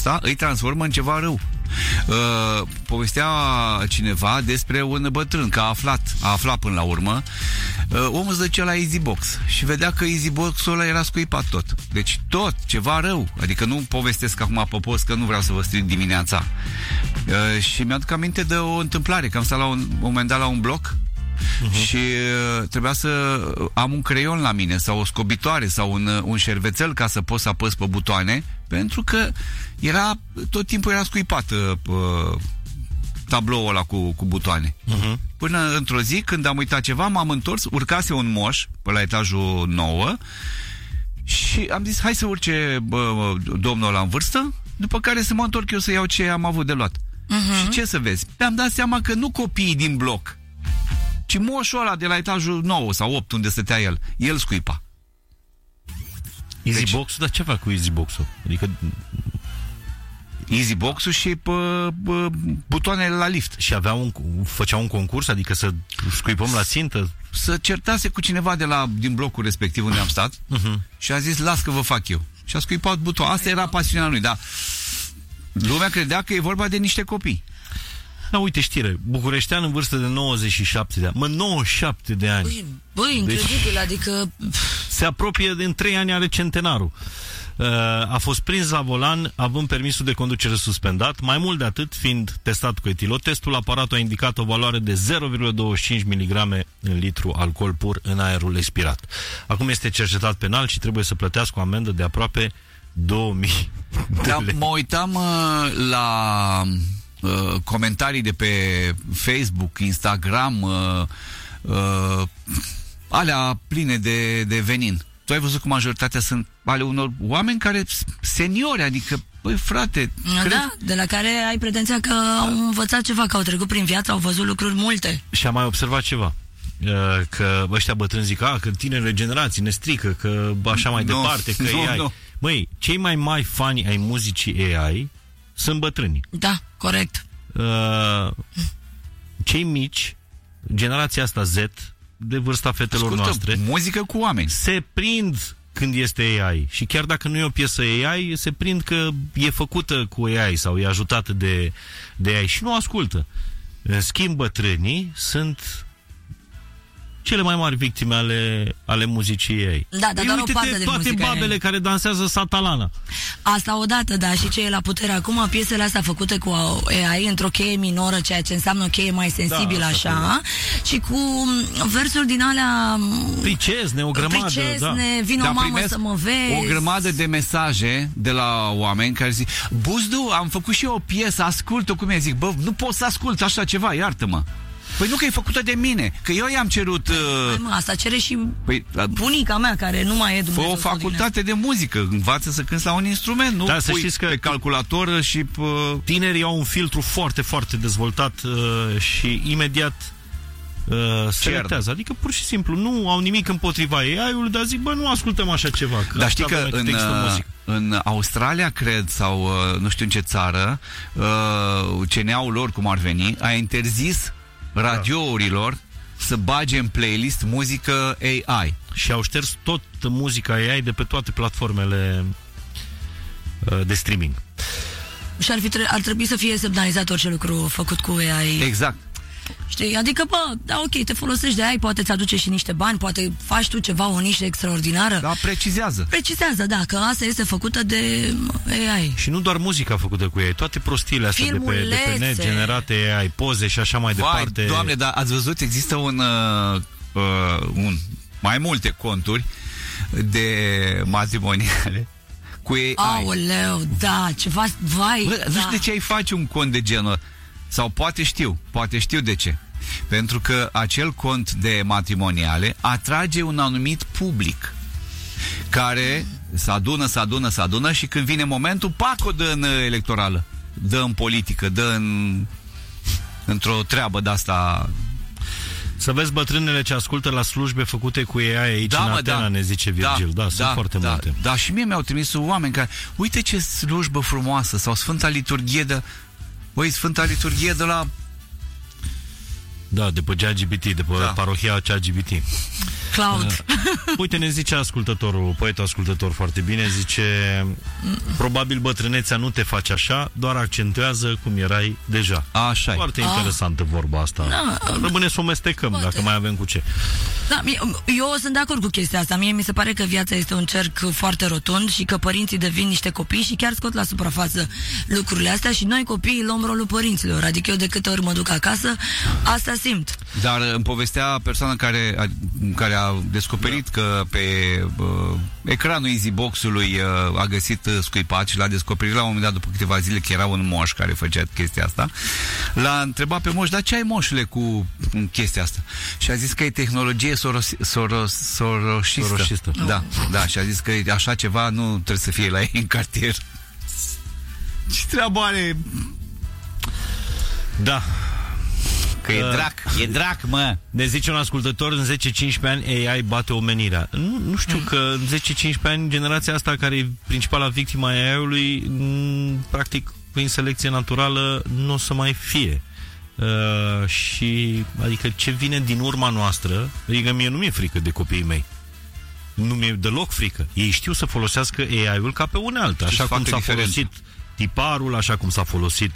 ăsta îi transformă în ceva rău. Povestea cineva despre un bătrân, că a aflat până la urmă. Omul se ducea la EasyBox și vedea că EasyBox-ul ăla era scuipat tot. Deci tot, ceva rău. Adică nu povestesc acum pe post, că nu vreau să vă stric dimineața. Și mi-aduc aminte de o întâmplare, că am stat la un moment dat la un bloc și trebuia să am un creion la mine sau o scobitoare sau un șervețel ca să pot să apăs pe butoane, pentru că tot timpul era scuipat tabloul ăla cu butoane. Până într-o zi, când am uitat ceva, m-am întors, urcase un moș pe la etajul 9 și am zis, hai să urce domnul ăla în vârstă, după care să mă întorc eu să iau ce am avut de luat. Și ce să vezi? Mi-am dat seama că nu copiii din bloc, ci moșul ăla de la etajul 9 sau 8 unde stătea el scuipa. EasyBox-ul, dar ce fac cu EasyBox-ul? Adică EasyBox-ul și butoanele la lift. Și făcea un concurs, adică să scuipăm la țintă? Să certase cu cineva din blocul respectiv unde am stat și a zis, las că vă fac eu. Și a scuipat butoane. Asta era pasiunea lui, dar lumea credea că e vorba de niște copii. Da, uite, știre. Bucureștean în vârstă de 97 de ani. 97 de ani. Băi, incredibil, adică se apropie în 3 ani are centenarul. A fost prins la volan având permisul de conducere suspendat. Mai mult de atât, fiind testat cu etilotestul, aparatul a indicat o valoare de 0,25 mg în litru alcool pur în aerul expirat. Acum este cercetat penal și trebuie să plătească o amendă de aproape 2000 de lei. Mă uitam la comentarii de pe Facebook, Instagram, alea pline de venin. Tu ai văzut că majoritatea sunt ale unor oameni care seniori, adică, băi frate... Da, de la care ai pretenția că au învățat ceva, că au trecut prin viață, au văzut lucruri multe. Și am mai observat ceva. Că ăștia bătrâni zic, că tinerele generații ne strică, că așa mai departe, că AI. Măi, cei mai mari fani ai muzicii AI sunt bătrâni. Da, corect. Cei mici, generația asta Z, de vârsta fetelor noastre, muzică cu oameni, se prind când este AI. Și chiar dacă nu e o piesă AI, se prind că e făcută cu AI sau e ajutată de AI și nu ascultă. În schimb, bătrânii sunt cele mai mari victime ale muzicii ei. Da, dar doar o parte de toate babele ei care dansează satalana. Asta odată, da, și ce e la putere acum, piesele astea făcute cu AI într-o cheie minoră, ceea ce înseamnă o cheie mai sensibilă, așa, și cu versuri din alea pricezne, o grămadă, vin o mamă să mă vezi. O grămadă de mesaje de la oameni care zic, Buzdu, am făcut și eu o piesă, ascult-o cum e, zic, bă, nu pot să ascult așa ceva, iartă-mă. Păi nu că e făcută de mine, că eu i-am cerut... asta cere și bunica mea, care nu mai e Dumnezeu. Fă o facultate de muzică, învață să cânti la un instrument, nu să știți că pe calculator și... Tinerii au un filtru foarte, foarte dezvoltat și imediat selectează. Adică pur și simplu nu au nimic împotriva AI-ului, dar zic, bă, nu ascultăm așa ceva. Dar știi că în Australia, cred, sau nu știu în ce țară, CNA-ul lor, cum ar veni, a interzis radiourilor să bage în playlist muzică AI. Și au șters tot muzica AI de pe toate platformele de streaming. Și ar trebui să fie semnalizat orice lucru făcut cu AI. Exact. Știi? Adică, bă, da, ok, te folosești de AI, poate ți aduce și niște bani, poate faci tu ceva, o nișă extraordinară. Da, precizează. Precizează, da, că asta este făcută de AI. Și nu doar muzica făcută cu AI, toate prostiile astea de pe net, generate AI, poze și așa mai departe. Doamne, dar ați văzut, există mai multe conturi de matrimoniale cu AI. Aoleu, da, ceva, vai. Bă, nu știu de ce ai face un cont de genul. Sau poate știu de ce. Pentru că acel cont de matrimoniale atrage un anumit public care se adună și când vine momentul, pac, o dă în electorală, dă în politică, dă într-o treabă de-asta. Să vezi bătrânele ce ascultă la slujbe făcute cu AI aici în Atena, ne zice Virgil. Sunt foarte multe. Da, și mie mi-au trimis oameni care, uite ce slujbă frumoasă, sau Sfânta Liturghie de... Băi, Sfânta Liturghie de la Da, de pe ChatGPT, de pe parohia ChatGPT. Cloud. Uite, ne zice ascultătorul, poetul ascultător foarte bine, zice: probabil bătrânețea nu te face așa, doar accentuează cum erai deja. Așa e. Foarte interesantă vorba asta. Rămâne să o mestecăm, dacă mai avem cu ce. Da, eu sunt de acord cu chestia asta. Mie mi se pare că viața este un cerc foarte rotund și că părinții devin niște copii și chiar scot la suprafață lucrurile astea și noi copiii luăm rolul părinților. Adică eu de câte ori mă duc acasă, asta simt. Dar îmi povestea persoana care a descoperit că pe ecranul EasyBox-ului a găsit scuipat și l-a descoperit la un moment dat după câteva zile că era un moș care făcea chestia asta. L-a întrebat pe moș: dar ce ai, moșule, cu chestia asta? Și a zis că e tehnologie sorosistă. Da, și a zis că așa ceva nu trebuie să fie la ei în cartier. Ce treabă are? Da. Că e drac, mă. Ne zice un ascultător: în 10-15 ani AI bate omenirea. Nu știu că în 10-15 ani generația asta care e principala victima AI-ului, practic prin selecție naturală nu o să mai fie. Și adică ce vine din urma noastră, adică mie nu mi-e frică de copiii mei. Nu mi-e deloc frică. Ei știu să folosească AI-ul ca pe unealtă, așa cum s-a folosit tiparul, așa cum s-a folosit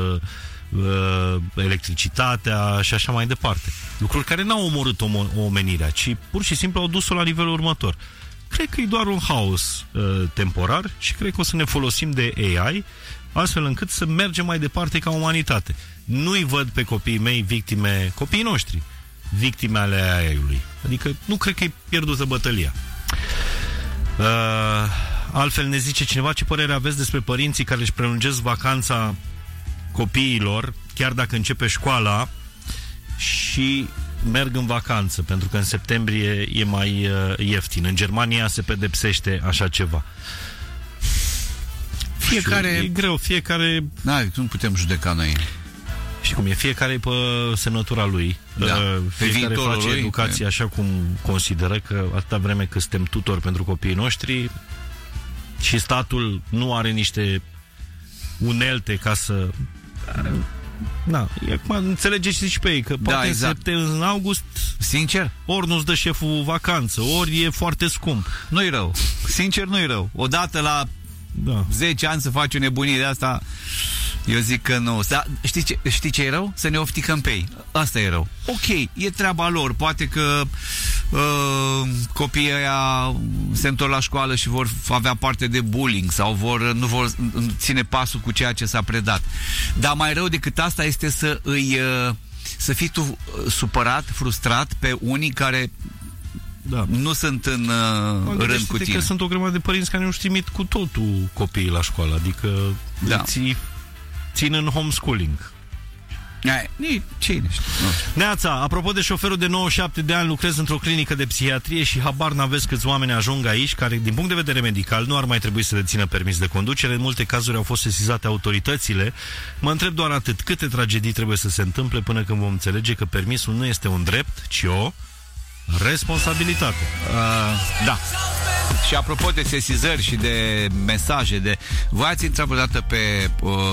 electricitatea și așa mai departe. Lucruri care n-au omorât omenirea, ci pur și simplu au dus-o la nivelul următor. Cred că e doar un haos temporar și cred că o să ne folosim de AI astfel încât să mergem mai departe ca umanitate. Nu-i văd pe copiii mei copiii noștri, victime ale AI-ului. Adică nu cred că e pierdută bătălia. Altfel ne zice cineva: ce părere aveți despre părinții care își prelungesc vacanța copiilor, chiar dacă începe școala, și merg în vacanță, pentru că în septembrie e mai ieftin. În Germania se pedepsește așa ceva. Fiecare... E greu, fiecare... Nu putem judeca noi. Și cum e, fiecare pe semnătura lui. Fiecare face educație așa cum consideră, că atâta vreme cât suntem tutori pentru copiii noștri și statul nu are niște unelte ca să... înțelegeți și pe ei că poate în august, sincer, ori nu-ți dă șeful vacanță, ori e foarte scump. Nu-i rău. Sincer, nu-i rău. Odată la 10 ani să faci o nebunie de asta, eu zic că nu. Știi ce e rău? Să ne ofticăm pe ei. Asta e rău. Ok, e treaba lor. Poate că copiii ăia se întorc la școală și vor avea parte de bullying sau nu vor ține pasul cu ceea ce s-a predat. Dar mai rău decât asta este să fii tu supărat, frustrat pe unii care nu sunt în rând cu tine. Că sunt o grămadă de părinți care nu-și trimit cu totul copiii la școală. Adică țin în homeschooling. Neața, apropo de șoferul de 97 de ani, lucrez într-o clinică de psihiatrie și habar n-aveți câți oameni ajung aici care, din punct de vedere medical, nu ar mai trebui să dețină permis de conducere. În multe cazuri au fost sesizate autoritățile. Mă întreb doar atât: câte tragedii trebuie să se întâmple până când vom înțelege că permisul nu este un drept, ci o responsabilitate. Da. Și apropo de sesizări și de mesaje, voi ați intrat vreodată pe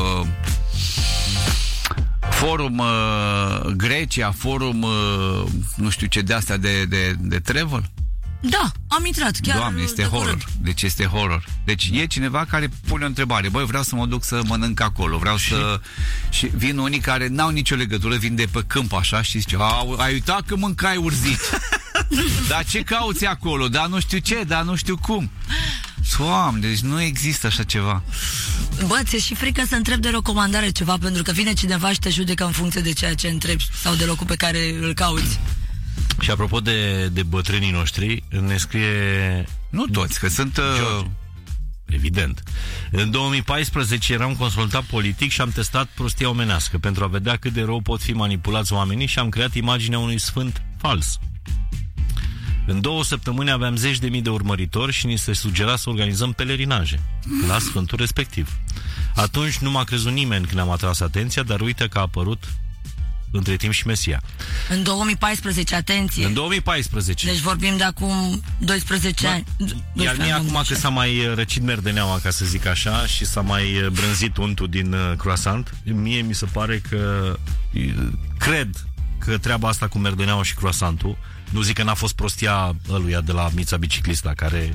forum Grecia, forum nu știu ce de astea de travel? Da, am intrat chiar. Doamne, este horror. Deci este horror. Deci e cineva care pune o întrebare: băi, vreau să mă duc să mănânc acolo, și vin unii care n-au nicio legătură, vin de pe câmp așa și zice: ai uitat că mâncai urzici. Dar ce cauți acolo? Dar nu știu ce, dar nu știu cum. Doamne, deci nu există așa ceva. Bă, ți-e și frică să întrebi de recomandare ceva, pentru că vine cineva și te judecă în funcție de ceea ce întrebi sau de locul pe care îl cauți. Și apropo de bătrânii noștri, ne scrie... Nu toți, că sunt... Evident. În 2014 eram consultat politic și am testat prostia omenească pentru a vedea cât de rău pot fi manipulați oamenii și am creat imaginea unui sfânt fals. În 2 săptămâni aveam 10.000 de urmăritori și ni se sugera să organizăm pelerinaje la sfântul respectiv. Atunci nu m-a crezut nimeni când am atras atenția, dar uite că a apărut între timp și Mesia. În 2014, atenție. În 2014. Deci vorbim de acum 12 ani. Iar mie acum că s-a mai răcit merdeneaua, ca să zic așa, și s-a mai brânzit untul din croissant, mie mi se pare că cred că treaba asta cu merdeneaua și croasantul, nu zic că n-a fost prostia ăluia de la Mița Biciclista, care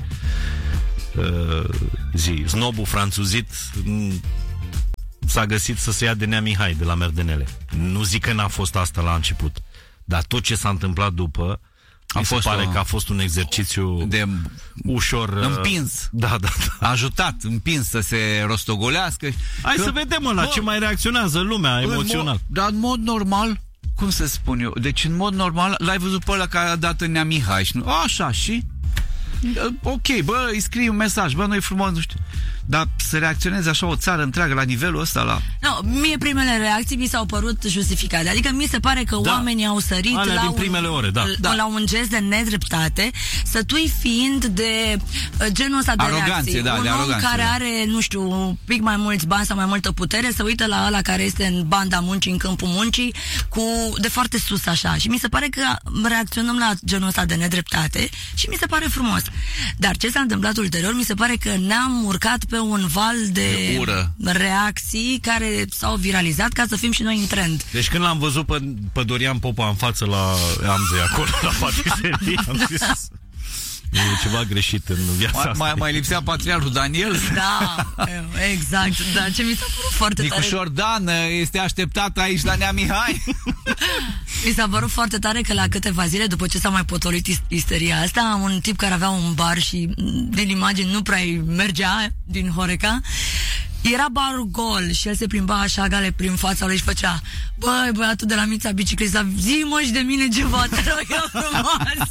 snobul franțuzit s-a găsit să se ia de Nea Mihai de la merdenele. Nu zic că n-a fost asta la început, dar tot ce s-a întâmplat după că a fost un exercițiu de ușor împins. Da. Ajutat, împins să se rostogolească. Hai să vedem la ce mai reacționează lumea emoțional. Dar în mod normal, cum să spun eu, deci în mod normal l-ai văzut pe ăla care a dat în Nea Mihai și așa și ok, bă, îi scrii un mesaj, bă, nu-i frumos, nu știu. Dar să reacționeze așa o țară întreagă la nivelul ăsta la... Mie primele reacții mi s-au părut justificate. Adică mi se pare că oamenii au sărit la un gest de nedreptate, sătui fiind de genul ăsta de reacții. Un om care are, nu știu, un pic mai mulți bani sau mai multă putere, se uită la ăla care este în banda muncii, în câmpul muncii, de foarte sus așa. Și mi se pare că reacționăm la genul ăsta de nedreptate și mi se pare frumos. Dar ce s-a întâmplat ulterior, mi se pare că ne-am urcat pe un val de ură, reacții care s-au viralizat ca să fim și noi în trend. Deci când l-am văzut pe Dorian Popa în față la Amze acolo, la patiserie, am zis... E ceva greșit în viața asta. Mai lipsea patriarhul Daniel. Da, exact. Dar ce mi s-a părut foarte tare... Nicușor Dan este așteptat aici la Nea Mihai. Mi s-a părut foarte tare că la câteva zile, după ce s-a mai potolit isteria asta, un tip care avea un bar și din imagini nu prea mergea din Horeca, era barul gol și el se plimba așa gale prin fața lui și făcea: băi, băiatul de la Mița Biciclista, zi-mă și de mine ceva, te rog eu frumos.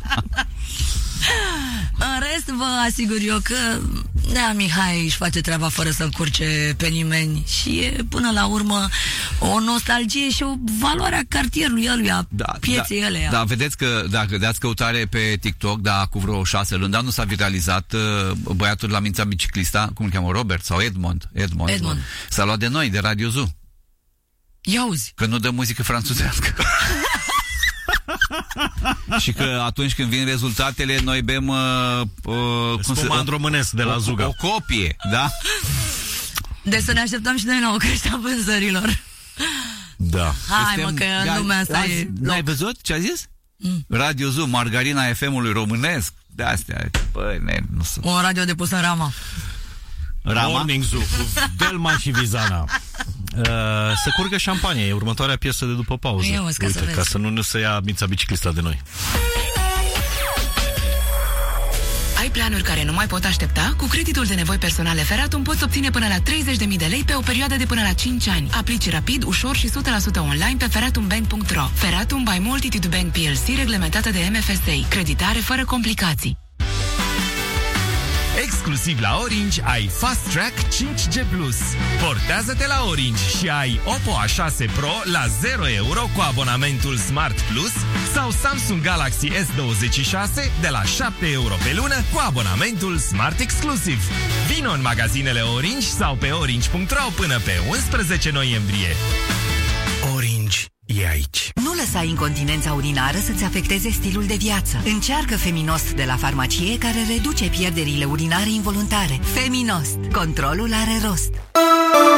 În rest, vă asigur eu că Nea Mihai își face treaba fără să încurce pe nimeni și e până la urmă o nostalgie și o valoare a cartierului ăluia, pieței ăleia. Da, vedeți că dacă dați căutare pe TikTok, cu vreo 6 luni, dar nu s-a viralizat băiatul la Mița Biciclista, cum îl cheamă, Robert sau Edmond. S-a luat de noi, de Radio Zoo. Ia auzi. Că nu dă muzică franțuzească. Și că atunci când vin rezultatele, noi bem spumant românesc de la Zuga. O copie, da? Deci să ne așteptăm și noi la o creștere a vânzărilor. Da. Hai mă, că în lumea asta e... N-ai văzut ce a zis? Radio Zoo, margarina FM-ului românesc. De-astea, nu sunt. Un radio depus în Rama. Morning Zoo cu Delma și Vizana. Să curgă șampanie, e următoarea piesă de după pauză. Uite, ca să nu se ia Mița Biciclista de noi. Ai planuri care nu mai pot aștepta? Cu creditul de nevoi personale Feratum poți obține până la 30.000 de lei pe o perioadă de până la 5 ani. Aplici rapid, ușor și 100% online pe feratumbank.ro. Feratum by Multitude Bank PLC, reglementată de MFSA. Creditare fără complicații. Exclusiv la Orange ai Fast Track 5G+. Portează-te la Orange și ai Oppo A6 Pro la 0 euro cu abonamentul Smart Plus sau Samsung Galaxy S26 de la 7 euro pe lună cu abonamentul Smart Exclusive. Vino în magazinele Orange sau pe orange.ro până pe 11 noiembrie. Orange e aici. Nu lăsa incontinența urinară să-ți afecteze stilul de viață. Încearcă Feminost de la farmacie, care reduce pierderile urinare involuntare. Feminost. Controlul are rost.